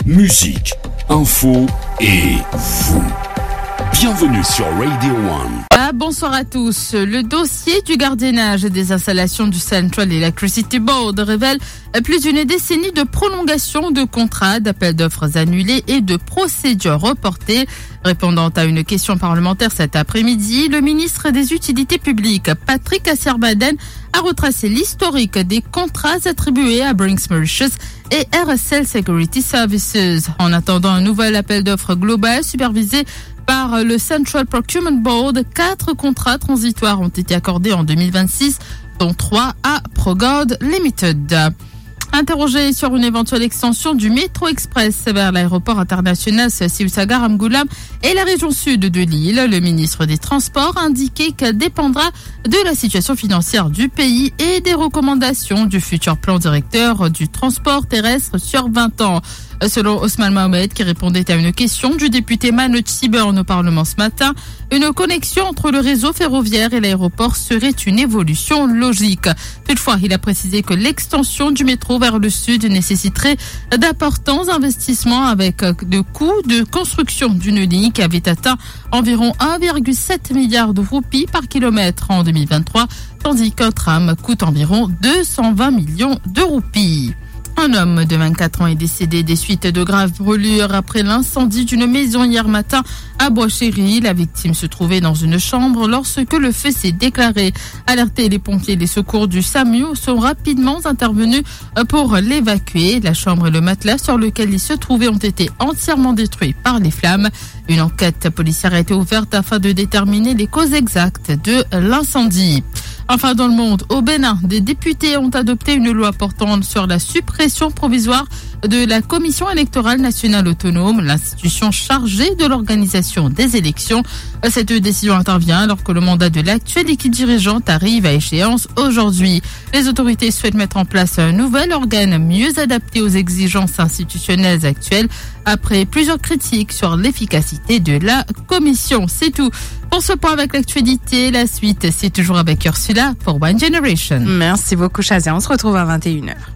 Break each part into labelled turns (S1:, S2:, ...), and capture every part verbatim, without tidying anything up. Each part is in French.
S1: musique, info et vous. Bienvenue sur Radio One.
S2: Ah, bonsoir à tous. Le dossier du gardiennage des installations du Central Electricity Board révèle plus d'une décennie de prolongation de contrats, d'appels d'offres annulés et de procédures reportées. Répondant à une question parlementaire cet après-midi, le ministre des Utilités publiques, Patrick Asyerbaden, a retracé l'historique des contrats attribués à Brinks Mauritius et R S L Security Services. En attendant un nouvel appel d'offres global supervisé par le Central Procurement Board, quatre contrats transitoires ont été accordés en deux mille vingt-six, dont trois à ProGuard Limited. Interrogé sur une éventuelle extension du métro express vers l'aéroport international Siusagar Amgoulam et la région sud de l'île, le ministre des Transports a indiqué qu'elle dépendra de la situation financière du pays et des recommandations du futur plan directeur du transport terrestre sur vingt ans. Selon Osman Mohamed, qui répondait à une question du député Manoj Siburn au Parlement ce matin, une connexion entre le réseau ferroviaire et l'aéroport serait une évolution logique. Toutefois, il a précisé que l'extension du métro vers le sud nécessiterait d'importants investissements avec de coûts de construction d'une ligne qui avait atteint environ un virgule sept milliard de roupies par kilomètre en deux mille vingt-trois, tandis qu'un tram coûte environ deux cent vingt millions de roupies. Un homme de vingt-quatre ans est décédé des suites de graves brûlures après l'incendie d'une maison hier matin à Bois-Chéry. La victime se trouvait dans une chambre lorsque le feu s'est déclaré. Alertés, les pompiers et les secours du SAMU sont rapidement intervenus pour l'évacuer. La chambre et le matelas sur lequel il se trouvait ont été entièrement détruits par les flammes. Une enquête policière a été ouverte afin de déterminer les causes exactes de l'incendie. Enfin, dans le monde, au Bénin, des députés ont adopté une loi portant sur la suppression provisoire de la Commission électorale nationale autonome, l'institution chargée de l'organisation des élections. Cette décision intervient alors que le mandat de l'actuelle équipe dirigeante arrive à échéance aujourd'hui. Les autorités souhaitent mettre en place un nouvel organe mieux adapté aux exigences institutionnelles actuelles après plusieurs critiques sur l'efficacité de la commission. C'est tout pour ce point avec l'actualité. La suite, c'est toujours avec Ursula pour One Generation.
S3: Merci beaucoup, Chazia. On se retrouve à vingt et une heures.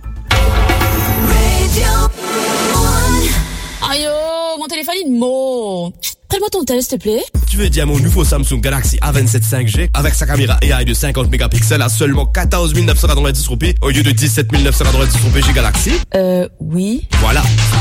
S4: Aïe, oh, mon téléphone il mord. Prends-moi ton tel, s'il te plaît.
S5: Tu veux dire mon nouveau Samsung Galaxy A vingt-sept cinq G avec sa caméra A I de cinquante mégapixels à seulement quatorze mille neuf cent quatre-vingt-dix roupies au lieu de dix-sept mille neuf cent quatre-vingt-dix roupies chez Galaxy?
S4: Euh, oui.
S5: Voilà.